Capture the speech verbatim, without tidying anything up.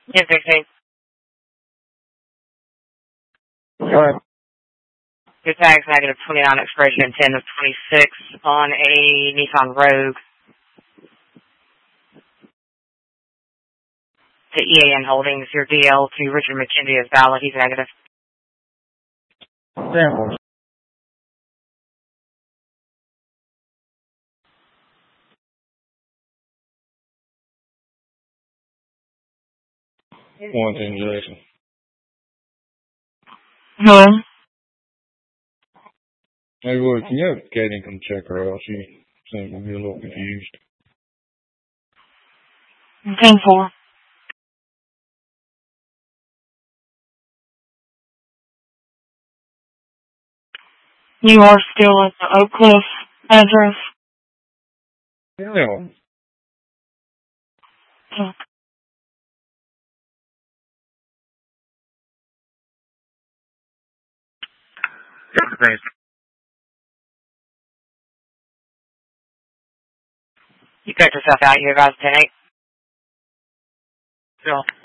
Yes, sixteen. Alright. Your tag's negative twenty-nine, expiration ten of twenty-six on a Nissan Rogue. To E A N Holdings, your D L to Richard McKenzie is valid. He's negative. Samples. One thing, Jason. Hello? Hey, look, can you have Katie come check her out? She seems to be a little confused. ten four. You are still at the Oak Cliff address? Yeah. Okay. Thanks. You checked yourself out. You guys ten eight. Yeah.